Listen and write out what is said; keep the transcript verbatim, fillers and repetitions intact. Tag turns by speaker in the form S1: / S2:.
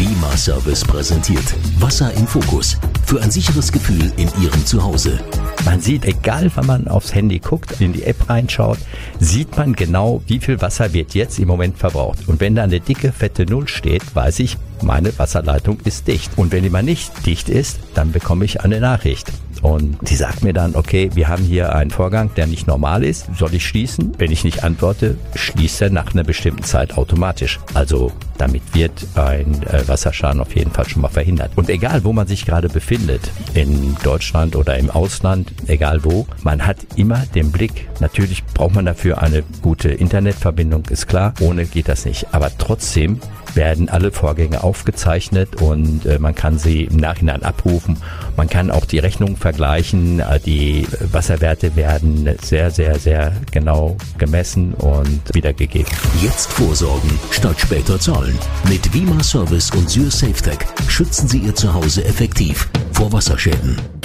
S1: Wima Service präsentiert Wasser im Fokus. Für ein sicheres Gefühl in Ihrem Zuhause.
S2: Man sieht, egal wann man aufs Handy guckt, in die App reinschaut, sieht man genau, wie viel Wasser wird jetzt im Moment verbraucht. Und wenn da eine dicke, fette Null steht, weiß ich, meine Wasserleitung ist dicht. Und wenn die mal nicht dicht ist, dann bekomme ich eine Nachricht. Und die sagt mir dann, okay, wir haben hier einen Vorgang, der nicht normal ist. Soll ich schließen? Wenn ich nicht antworte, schließt er nach einer bestimmten Zeit automatisch. Also damit wird ein äh, Wasserschaden auf jeden Fall schon mal verhindert. Und egal, wo man sich gerade befindet, in Deutschland oder im Ausland, egal wo, man hat immer den Blick. Natürlich braucht man dafür eine gute Internetverbindung, ist klar. Ohne geht das nicht. Aber trotzdem werden alle Vorgänge aufgezeichnet und äh, man kann sie im Nachhinein abrufen. Man kann auch die Rechnung vergleichen. Die Wasserwerte werden sehr, sehr, sehr genau gemessen und wiedergegeben.
S1: Jetzt vorsorgen, statt später zahlen. Mit Wima Service und SürSafeTech schützen Sie Ihr Zuhause effektiv vor Wasserschäden.